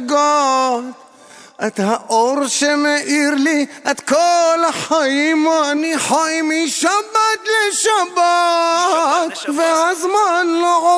מדרגות, את האור שמאיר לי, את כל החיים אני חי משבת לשבת, והזמן